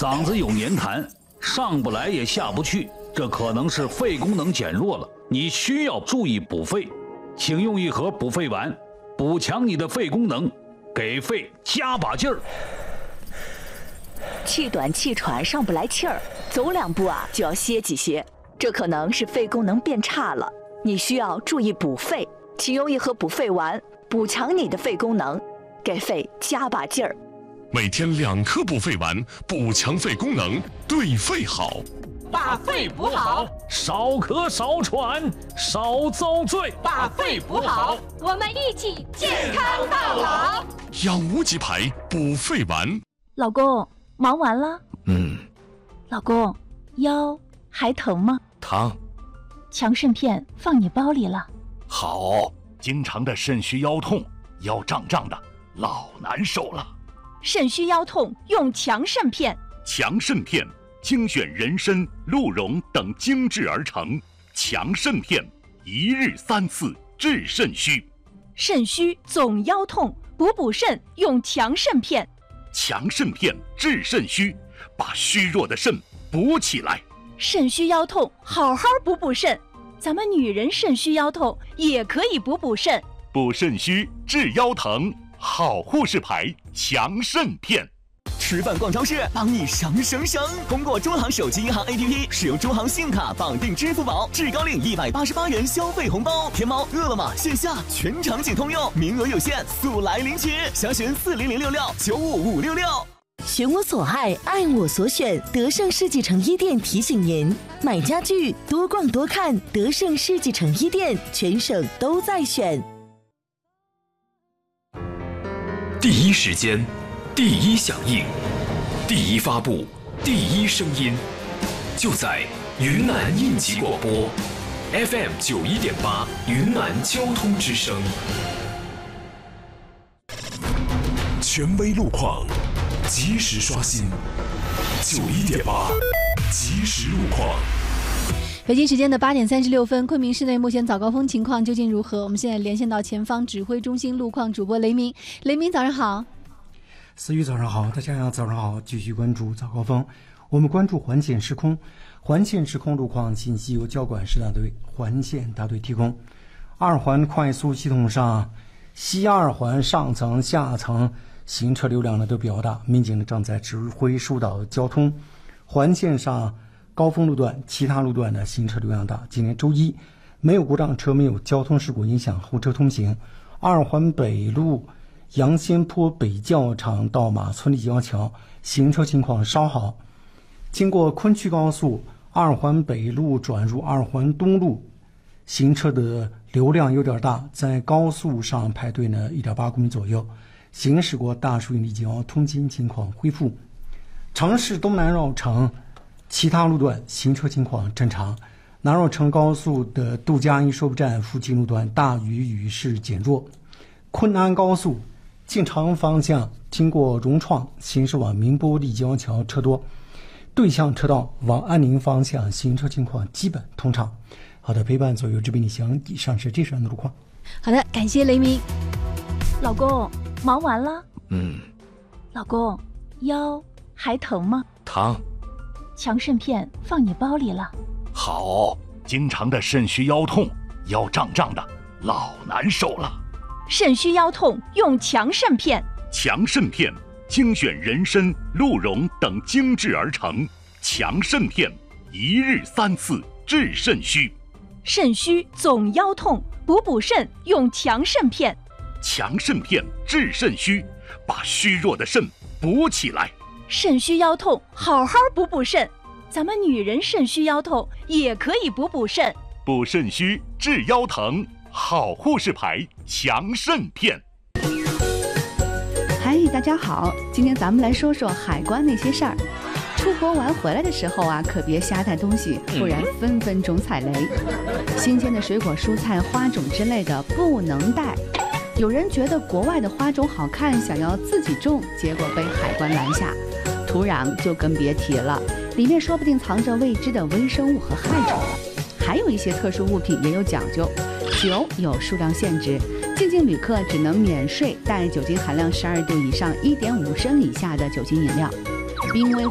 嗓子有黏痰，上不来也下不去，这可能是肺功能减弱了，你需要注意补肺。请用一盒补肺丸，补强你的肺功能，给肺加把劲儿。 气短气喘，上不来气儿，走2步就要歇几歇，这可能是肺功能变差了，你需要注意补肺。请用一盒补肺丸，补强你的肺功能，给肺加把劲儿。 每天2颗补肺丸，补强肺功能，对肺好。 把肺补好， 少咳少喘少遭罪。 把肺补好， 我们一起健康到老。 养无极牌补肺丸。 老公，忙完了？老公，腰还疼吗？ 疼。 强肾片放你包里了。 好。经常的肾虚腰痛，腰胀胀的，老难受了。 肾虚腰痛用强肾片。 强肾片精选人参、鹿茸等精制而成，强肾片1日3次治肾虚。 肾虚总腰痛，补肾用强肾片。 强肾片治肾虚，把虚弱的肾补起来。 肾虚腰痛好好补肾，咱们女人肾虚腰痛也可以补肾。 补肾虚治腰疼，好护士牌强肾片。 吃饭逛超市，帮你省省省！通过中行手机银行 APP， 使用中行信用卡绑定支付宝，至高领188元消费红包。天猫、饿了么线下全场景通用，名额有限，速来领取！详询40066955566。 选我所爱，爱我所选。德胜世纪城1店提醒您：买家具多逛多看，德胜世纪城1店，全省都在选。 第一时间，第一响应，第一发布，第一声音，就在云南应急广播 FM 91.8云南交通之声。权威路况，及时刷新91.8即时路况。 北京时间的8点36分，昆明市内目前早高峰情况究竟如何？我们现在连线到前方指挥中心路况主播雷鸣。雷鸣，早上好。 思雨早上好，大家早上好，继续关注早高峰。我们关注环线时空，环线时空路况信息由交管市大队环线大队提供。2环快速系统上，西2环上层、下层行车流量呢都比较大，民警呢正在指挥疏导交通。环线上高峰路段、其他路段的行车流量大。今天周一，没有故障车，没有交通事故影响后车通行。2环北路杨仙坡北教场到马村立交桥行车情况稍好。经过昆曲高速2环北路转入2环东路，行车的流量有点大，在高速上排队呢 1.8 公里左右。行驶过大树林立交通经情况恢复。城市东南绕城其他路段行车情况正常。南绕城高速的杜家一收费站附近路段大雨势减弱。昆安高速进城方向经过融创行驶往明波立交桥车多，对向车道往安宁方向行车情况基本通畅。好的，陪伴左右直奔你详，以上是这段的路况。 好的，感谢雷鸣。 老公，忙完了？ 老公， 腰还疼吗？ 疼。 强肾片放你包里了。 好。经常的肾虚腰痛，腰胀胀的，老难受了。 肾虚腰痛用强肾片。 强肾片精选人参、鹿茸等精制而成，强肾片1日3次治肾虚。 肾虚总腰痛，补肾用强肾片。 强肾片治肾虚，把虚弱的肾补起来。 肾虚腰痛好好补肾，咱们女人肾虚腰痛也可以补肾。 补肾虚治腰疼，好护士牌强肾片。 嗨，大家好，今天咱们来说说海关那些事儿。出国玩回来的时候啊，可别瞎带东西，不然分分钟踩雷。新鲜的水果、蔬菜、花种之类的不能带。有人觉得国外的花种好看，想要自己种，结果被海关拦下。土壤就更别提了，里面说不定藏着未知的微生物和害虫。还有一些特殊物品也有讲究，酒有数量限制，进境旅客只能免税带酒精含量12度以上、1.5升以下的酒精饮料。濒危